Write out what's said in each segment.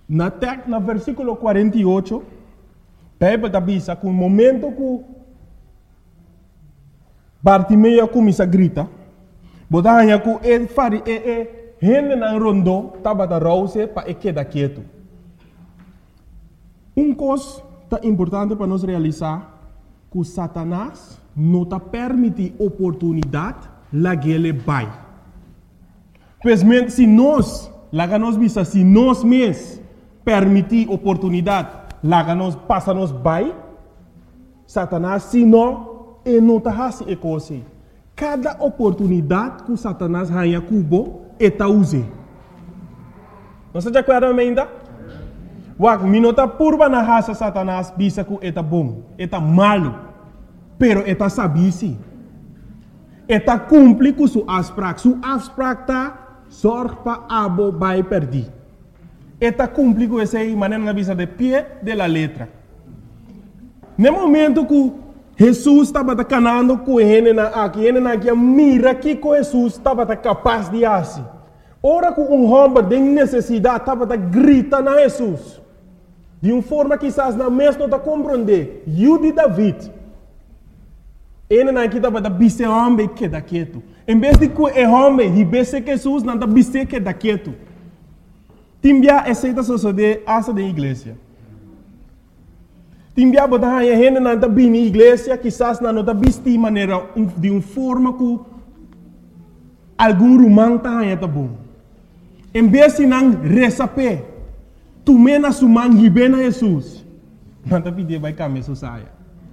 Na versículo 48, Bíblia está dizendo que no momento que Bartimeu começa a gritar, botando que ele faz gente na rondo, estava a rouse para ele quedar quieto. Coisa importante para nós realizar, que Satanás não está permitindo oportunidade lá que ele vai. Pois se nós mesmos permitir oportunidade lá que nós passamos vai, Satanás, se não, ele não está fazendo coisa. Cada oportunidade que Satanás ganha cubo, ele está usando. Não se acorda ainda? Wak, minota purba na raça Satanás bisa que ele está bom, ele está malo, pero ele está sabisi. Ele está cumpre com sua afspraak. Sua afspraak está zorg para abo vai perder. Ele está cumpre com essa maneira na bisa de pé de la letra. No momento que Jesus estava canando com ele aqui, mira que Jesus estava capaz de fazer. Ora que homem tem necessidade, estava gritando a Jesus. De uma forma que quizás não mesmo não compreender. Eu de David. Ele aqui estava bise homem que da quieto. Em vez de que o homem ribesse Jesus, não está bise que da quieto. Timbia aceita suceder essa da igreja. Timbia botar a gente não está bem na igreja, quizás não está bise de maneira, de uma forma que algum romano está bom. Em vez de não receber, tu mena sumang hibena Jesus. Não está pedindo vai caminhar sua saia.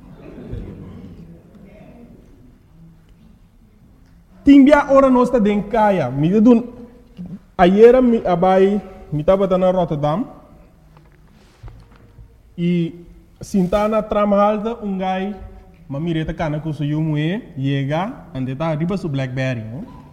Timbia ora nós está dentro caia. Ayer me estava na Rotterdam e sintana tramalda gai mamireta cana com seu mué chega ande tá riba su Blackberry.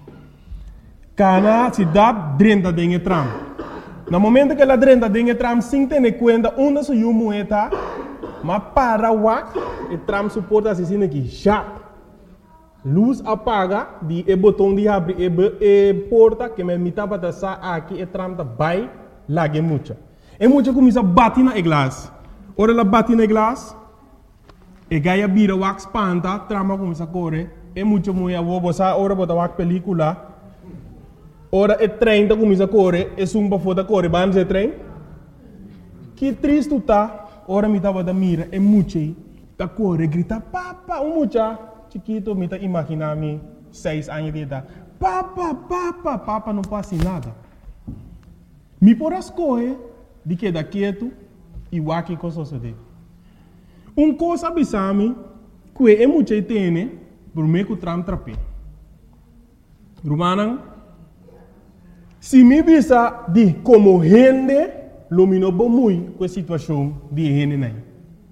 Cana se dá dentro dentro tram. No momento que ela dentro dentro tram sem ter conta onde seu mué tá, mas para wak e tram suporta assim aqui já. Luz apaga, e botão de abrir e porta que me mitava da sa aqui e tram da vai lá que mucha. E mucha começa a bater na glass. Ora ela bate na glass, e gaia vira wax panta, trama começa a correr. E mucha mulher vou botar ora botar wax película. Ora e trem começa a correr, e sumba foda correr, vamos e trem. Que triste tá. Ora me tava da mira, e mucha tá correr, grita papa, mucha. Chiquito, me está imaginando 6 anos de idade. Papa, não passa nada. Me por as coisas de que da quieto e o aqui com suceder. Coisa abisame que é muito tem, por mim que o tram trape. Romana, se me visa de como gente, lumino bom muito com a situação de gente não.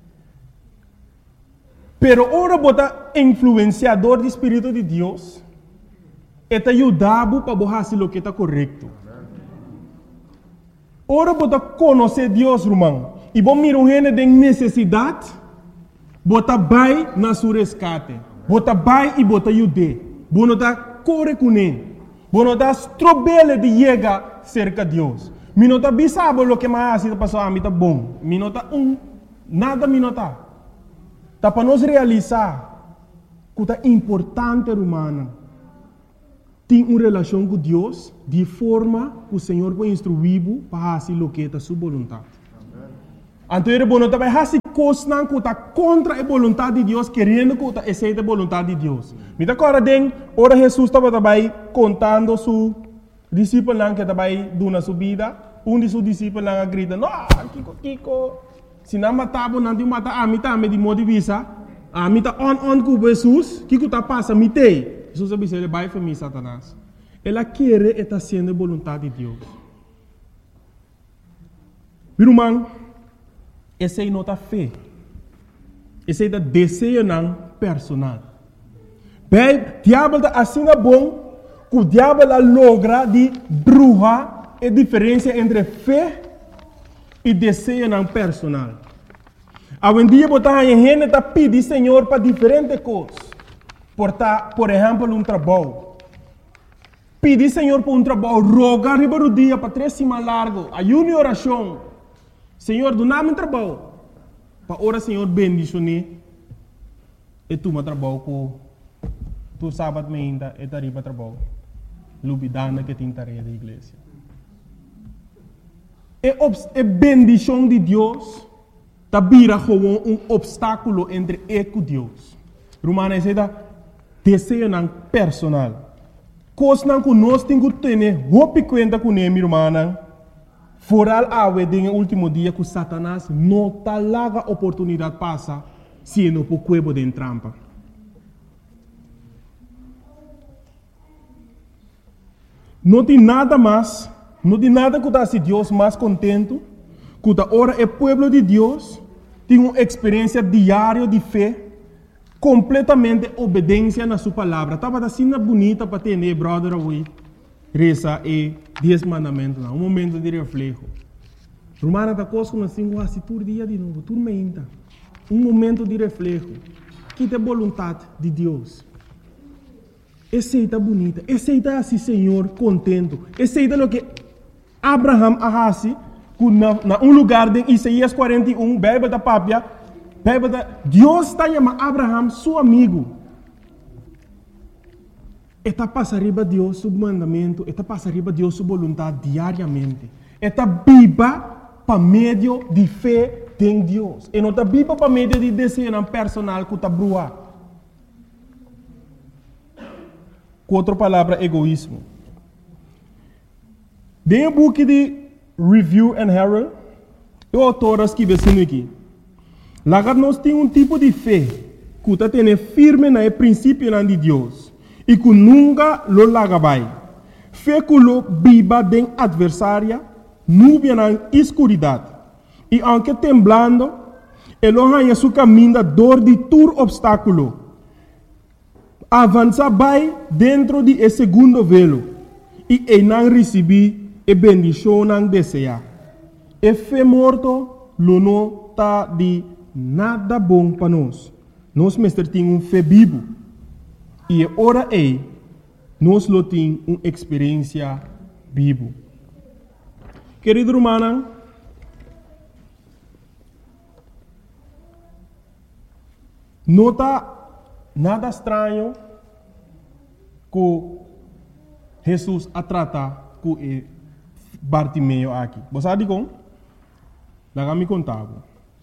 Pero ora bota influenciador do Espírito de Deus, eta ajudava para fazer o que está correto. Ora bota conhecer Deus, irmão, e bom mira um gente tem necessidade, bota vai na sua resgate, bota vai e bota ajude, bota tá corre com ele, bota tá strobele de chegar cerca de Deus. Minota bisabo o que mais está passando a mim tá bom, minota nada minota. Tá para nós realizar que é importante, humana, ter uma relação com Deus de forma que o Senhor vai instruir para fazer o que é a sua vontade. Então, ele vai fazer coisas que está contra a vontade de Deus, querendo que aceite a vontade de Deus. Me agora, ora Jesus estava também contando seu discípulo que estava dando sua vida. De seus discípulos grita, não, Kiko. Se não matava, não tinha matar a mim também de modo de vista. A mim está on com Jesus. O que está passando? Me tem. Jesus disse, ele vai para mim, Satanás. Ela quer e está sendo a vontade de Deus. Meu irmão, essa é a nossa fé. Essa é o desejo personal. Bem, o diabo está assim bom que o diabo logra de bruxa a diferença entre fé e desejo personal. Hoje em dia, a gente está pedindo Senhor para diferentes coisas. Por exemplo, um trabalho. Pedir Senhor para um trabalho, rogar o dia para 3 semanas largo, ayuno e oração. Senhor, do nome trabalho. Para ora, Senhor, bendicionar. E tu me trabalho com tu sábado ainda e tarifa trabalho. Lubidana que tem tarefa da igreja. E bendição de Deus tá vira como obstáculo entre eu e Deus. Romana diz desejo não personal. Coisa que nós temos que ter roupa conta com ele, irmã. Foral awe no último dia que Satanás não tá larga oportunidade passa se não por cuebo de trampa. Não tem nada mais, não tem nada que dá se Deus mais contento, que da hora o povo de Deus tem uma experiência diária de fé, completamente obediência na sua palavra. Estava assim bonita para ter, brother, hoje, reza e 10 mandamentos, um momento de reflexo. Romana da coisa que nós temos assim todo dia de novo, tudo ainda. Um momento de reflexo, que tem vontade de Deus. Aceita bonita, aceita assim, Senhor, contento. Aceita o que Abraham arrasi, na lugar de Isaías 41, Bíblia da Pápia, Deus está chamando Abraham seu amigo. Está passando arriba Deus seu mandamento, está passando arriba Deus sua vontade diariamente. Está viva para meio de fé em Deus. E não está viva para meio de desejo personal que está brua. Com outra palavra, egoísmo. Dentro do book de Review and Herald, o autor escreve assim aqui. Lá nós temos um tipo de fé que está tendo firme no princípio de Deus e que nunca lo larga vai. Fé que lo viva de adversária, nuvem na escuridade. E aunque temblando, ele ganha seu caminho dor de todo obstáculo. Avança vai dentro de esse segundo velo e não recebi a bendição não deseja. E fé morto, lo não está de nada bom para nós. Nós mestre temos fé vivo. E ora nós lo temos uma experiência vivo. Querido irmão, não está nada estranho que Jesus a tratar com Bartimeu aqui. Você sabe como? Lá me contava.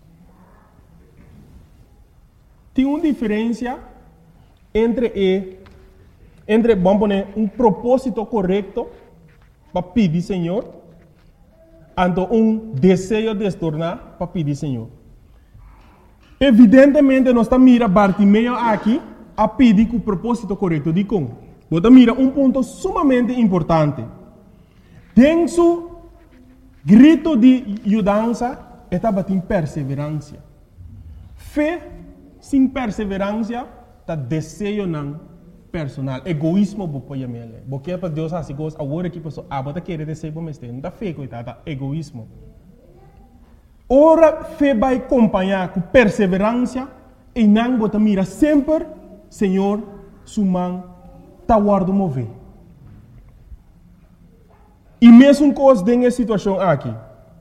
Tem uma diferença entre vamos poner, um propósito correto para pedir Senhor, e um desejo de se tornar para pedir Senhor. Evidentemente, nós estamos mirando Bartimeu aqui a pedir com o propósito correto. De como? Você mira um ponto sumamente importante. Tem seu grito de ajudança, estava em perseverança. Fé sem perseverança, está desejo não personal. Egoísmo, você pode porque para Deus assim coisa, agora que pessoa, você quer desejo, mas não está fé, coitada, egoísmo. Ora, fé vai acompanhar com perseverança e não você mira sempre, Senhor, sua mão está guardando mover. E mesmo coisa nessa situação aqui,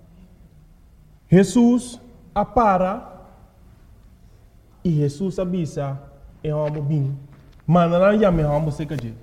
Jesus apara e Jesus avisa é um bem, mas não já me vamos se cair.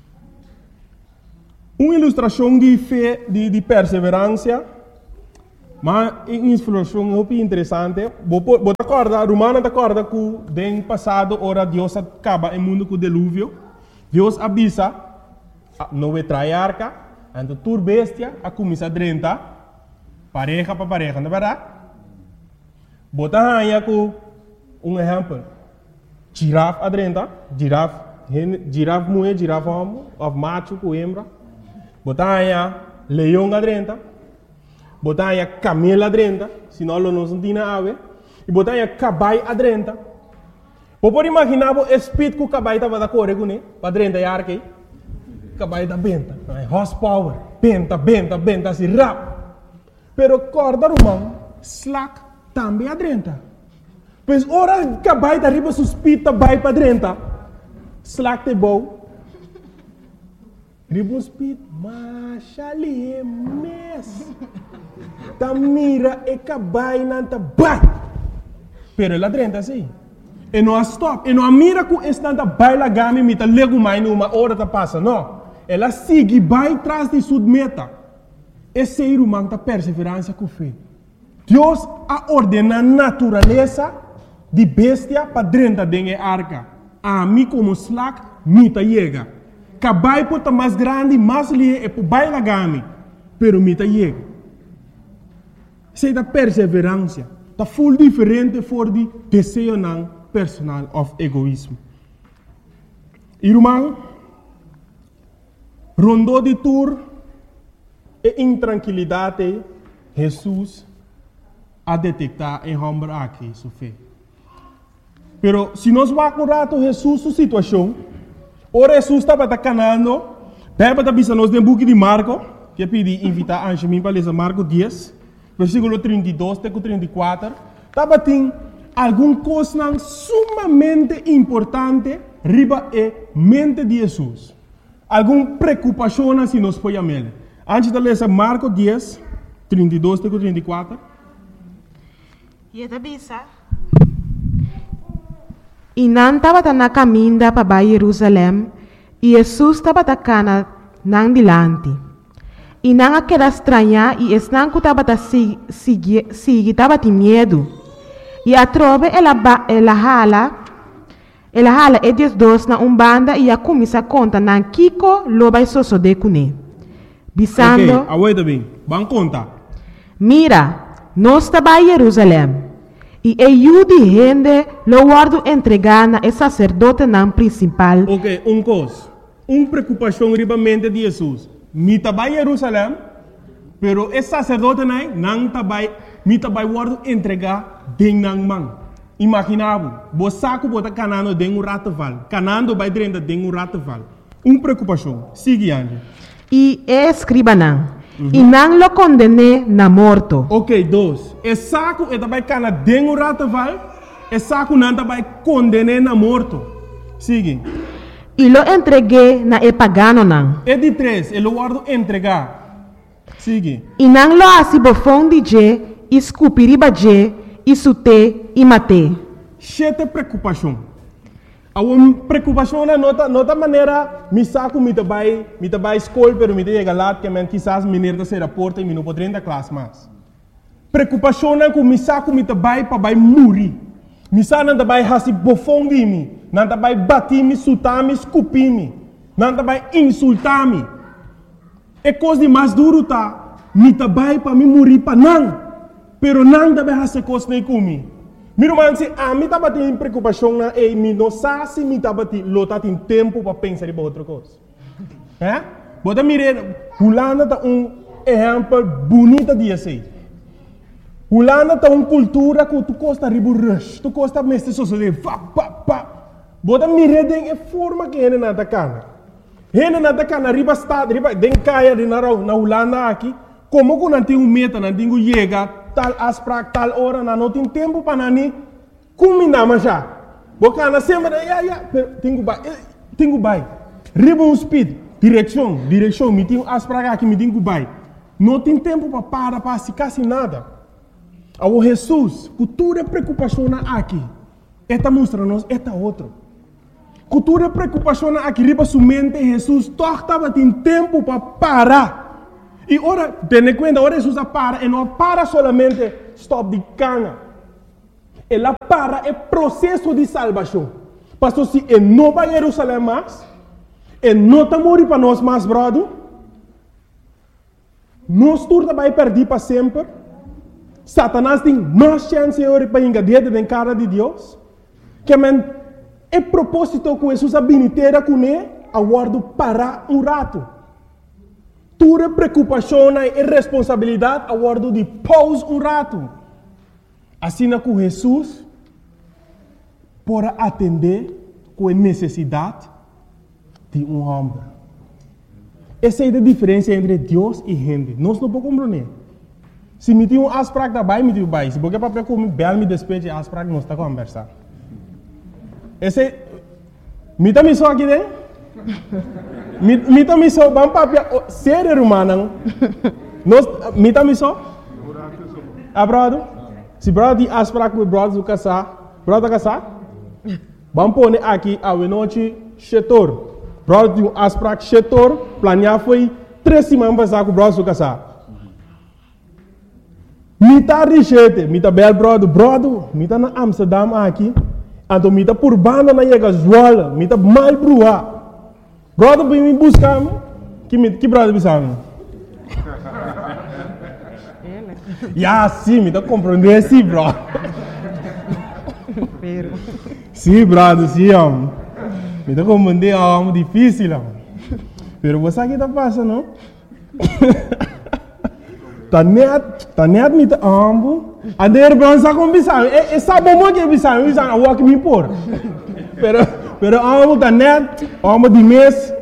Uma ilustração de fé, de perseverança. Mas uma ilustração muito interessante. Você acorda, Romana acorda que no passado, ora Deus acaba o mundo com o dilúvio. Deus avisa, não vai trair a arca, então tur bestia, a começar a drentar, pareja para pareja, não é verdade? Você aí com um exemplo. Girafa a drenta, girafa mulher, girafa homem, macho com hembra. Você aí leão a drenta. Botar aí camelo adrenta, senão não se tem nada. E botar aí caballo adrenta. Você pode imaginar o espírito que o caballo estava a correr com ele, para adrenta e arque. Caballo da benta, horsepower, benta, assim, rápido. Pero corda romano, slack, também adrenta. Pois ora o caballo está arriba suspeita, vai para adrenta. Slack te bom. Ribbon speed, mas ali é mess. ta mira e cabai nanta bai. Pero ela drenta assim. E não stop. E não mira com esse nanta bai la gami mita lego mais numa hora ta passa, não. Ela sigue bai tras de sua meta. Esse ser humano ta perseverança com fé. Deus a ordena a natureza de bestia para drenta dengue arca. A mim como slack, mita chega. Cabai pota mais grande, mais lie e po bai la gami. Pero mita chega. Sei da perseverança. Ta full diferente for de desejo não personal of egoísmo. Irmão, rondou de tour e intranquilidade, Jesus a detectar em homem aqui, sua fé. Pero se nós vamos acordar Jesus sua situação, ora Jesus estava canando, Bíblia está dizendo no book de Marco, que pedi invitar a Anjemim para ler Marco 10, versículo 32 até 34, estava tem alguma coisa sumamente importante riba e mente de Jesus. Alguma preocupação se nós podemos ver. Antes de ler Marco 10, 32 até 34. E está bisa. E não estava na caminho para Jerusalém, e Jesus estava na não dilante. E não aquela estranha, e esse não estava seguir, estava de medo. E a trove ela hala e diz dois na banda e a começa a contar na Kiko lo vai sosso de cune. Bisando. Ok, aguenta bem. Vamos contar. Mira, nós estava em Jerusalém. E eu de gente lo guardo entregar na sacerdote não principal. Ok, coisa. Preocupação ribamente de Jesus. Me estava em Jerusalém, pero esse sacerdote não estava, me estava guardo entregar de não mão. Imaginava, você saco bota canando de rataval, canando vai dentro de rataval. Preocupação. Sigue Anjo. E escriba não. E não lo condene na morto. Ok, dois. E saco e também cana de rataval, e saco não também condene na morto. Sigue. E lo entreguei na pagano não. E de três, ele guardo entregar. Sigue. E não lo asibofão de je, escupiriba je, isute e mate. Chete preocupação. A preocupação na nota maneira, me saco me tabai escola, pero me chega lá que men quizás menina ser a porta e me não pode entrar classe mais. Preocupação na com me saco me tabai para vai morrer. Me saco não tabai hasi bofão de mim, não tabai bater me, sutar me, escupir me, não tabai insultar me. É coisa de mais duro tá, me tabai para me morrer para não, pero não tabai hasi coisa nem comigo. Meu irmão, se a mim estava tendo preocupação na e me não sabe se me estava tendo tempo para pensar em outra coisa. É? Bota mire, Holanda tá exemplo bonito de assim. Holanda tá cultura que tu costa ribu rush, tu costa mestre sociedade, Bota mire den forma que ele nada cana. Ele nada cana riba estado, riba den caia de na Holanda aqui, como que não tem meta, não tem chega tal asprak tal hora não tem tempo para nani combinar mas já boca na semana tenho bai ribbon speed direção me tenho asprak aqui me tenho bai não tem tempo para se quase nada ao Jesus cultura preocupação aqui esta mostra nos esta outro cultura preocupação aqui riba sua mente Jesus torta tem tempo para parar. E ora, tenha conta, ora Jesus para, e não para solamente stop de cana. Ela para é processo de salvação. Pastor, se ele não vai a Jerusalém mais, ele não está morrendo para nós mais, brother, nós todos vai perder para sempre. Satanás tem mais chance para engadir na cara de Deus. Que é propósito que Jesus habilitera com ele, aguardo para rato. Tua preocupação e responsabilidade a guardo de pause rato. Assim que Jesus pode atender com a necessidade de homem. Essa é a diferença entre Deus e gente. Nós não podemos compreender. Se me tem asprak da bai, me tem bai. Se porque papel como bel me despeje asprak, nós está conversando. Esse me também só aqui dentro. Mita miso bang papia ser rumah nang nos mita miso brother? Se brother die afspraak met brother zo casar, brother casar? Vamos pôr aqui a noite chetor. Brother die afspraak chetor, planear foi 3 semanas passar com brother zo casar. Mita richete, mita bel brother, mita na Amsterdam aqui, então mita por banda na chega Zwolle, mita mal brua. Brother vem me buscar, que brother bisang? Ya, sim, mita compreender sim, bro. Sim, brother, sim, mita compreender é difícil, pero você aqui tá passando, não? Tá net met de ambo. En de heer Brown sa kon bisang. Sa bomo ke bisang awak mi por. Pero ambo tá net, ambo di mes.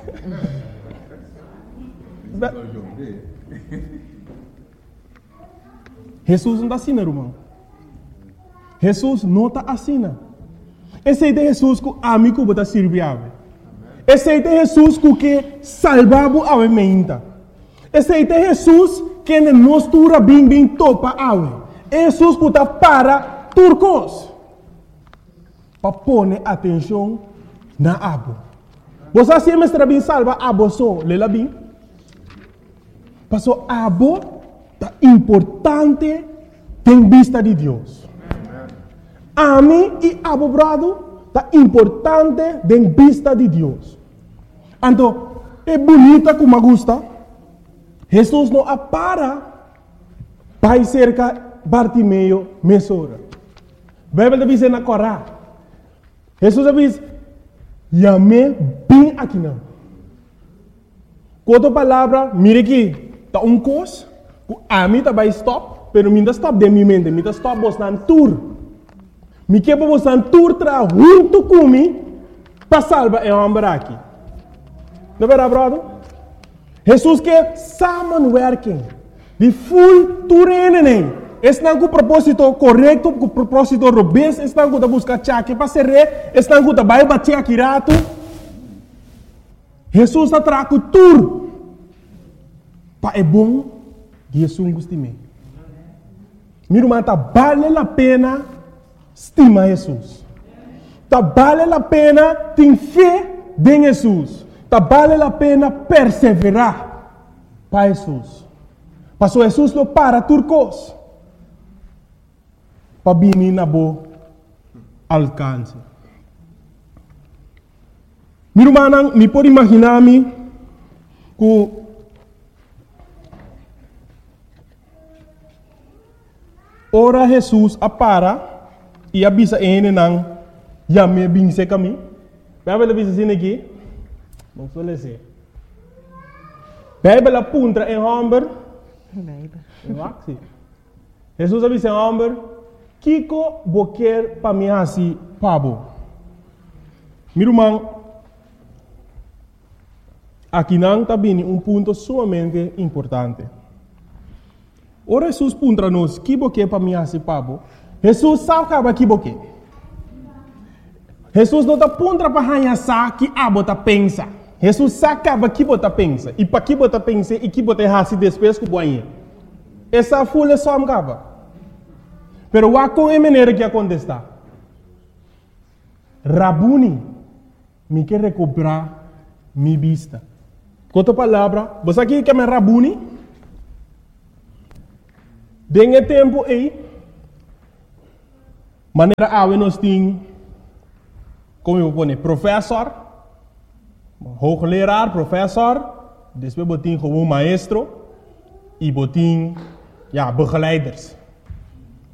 Jesus não está assim, irmão. Jesus não está assim. Esse é Jesus que amigo bota servir. Esse é Jesus que salvava a mente. Esse é Jesus que nos tura bem topa awe. Jesus que está para turcos. Para pôr atenção na abo. Você se mestra bem salva abo só, lela bem. Passou abo tá importante em vista de Deus. A mim e abo brado tá importante em vista de Deus. Então, é bonita como gusta. Jesus não para para cerca Bartimeu mesora. A Bíblia diz na Corá. Jesus diz, "Yame bem aqui não." Outra palavra, mire aqui, tá coisa, a mim tá vai stop, pero minha stop de minha mente, minha stop vos nan tour. Me que vos nan tour tra junto comigo para salvar o homem aqui. Não é verdade, brother? Jesus quer samenwerking. Die full toerening. Estão com o propósito correto, com o propósito robusto. Estão com a busca chaque para ser rei. Estão com a vai bater aqui rato. Jesus está trazendo tudo. Para é bom que Jesus goste de mim. Meu irmão, vale a pena estimar Jesus. Vale a pena ter fé em Jesus. Vale a pena perseverar para Jesus. Pastor Jesus não para turcos. Para vir na boa alcance. Meu irmão, me pode imaginar-me que ora Jesus para e avisa ele não já me binse caminho. Vai ver avisa assim aqui. Vamos lezer. Bíblia apunta em Hamber. Jesus avisa em Hamber. Kiko boquer para mim assim, pabo. Meu irmão, aqui não está bem ponto sumamente importante. Ora Jesus punta nos, que boquer para mim assim, pabo. Jesus sabe que boquer. Jesus não está punta para hanhar que abo tá pensa. Jesus sabe que bota pensa. E para que bota pensa e que bota hasi depois que boinha. Essa folha só me acaba. Pero o com é maneira que acontece. Rabuni, me quer recuperar minha vista. Com outra palavra, você aqui que é Rabuni? Dengue tempo aí, maneira a nós tem, como eu vou dizer, professor, hoogleraar, professor, depois botin gewoon maestro, e botin, ja, begeleiders.